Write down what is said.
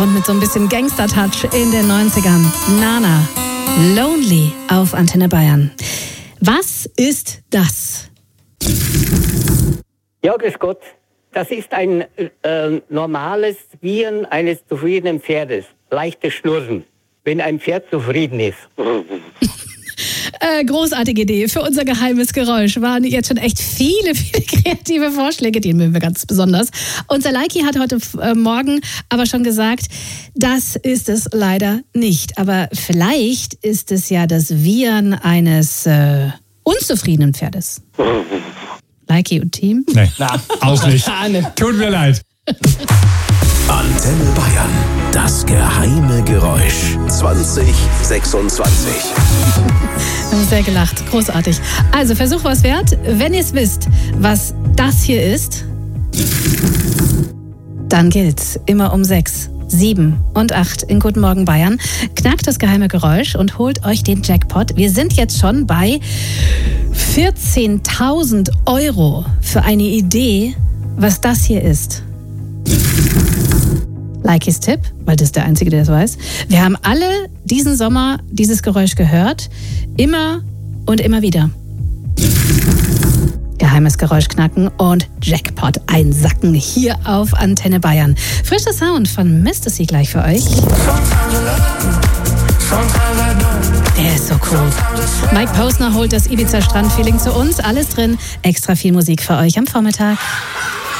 Und mit so ein bisschen Gangster-Touch in den 90ern. Nana, Lonely auf Antenne Bayern. Was ist das? Ja, grüß Gott. Das ist ein normales Wiehern eines zufriedenen Pferdes. Leichtes Schnurren, wenn ein Pferd zufrieden ist. Großartige Idee für unser geheimes Geräusch. Waren jetzt schon echt viele kreative Vorschläge, die mögen wir ganz besonders. Unser Leiki hat heute Morgen aber schon gesagt, das ist es leider nicht. Aber vielleicht ist es ja das Wiehern eines unzufriedenen Pferdes. Leiki und Team? Nee, auch nicht. Tut mir leid. Antenne Bayern, das geheime Geräusch 2026. Wir haben sehr gelacht, großartig. Also Versuch was wert. Wenn ihr es wisst, was das hier ist, dann gilt's immer um 6, 7 und 8 in Guten Morgen Bayern. Knackt das geheime Geräusch und holt euch den Jackpot. Wir sind jetzt schon bei 14.000 € für eine Idee, was das hier ist. Leikis Tipp, weil das ist der Einzige, der es weiß. Wir haben alle diesen Sommer dieses Geräusch gehört. Immer und immer wieder. Geheimes Geräusch knacken und Jackpot einsacken hier auf Antenne Bayern. Frischer Sound von Mr. C gleich für euch. Der ist so cool. Mike Posner holt das Ibiza-Strand-Feeling zu uns. Alles drin. Extra viel Musik für euch am Vormittag.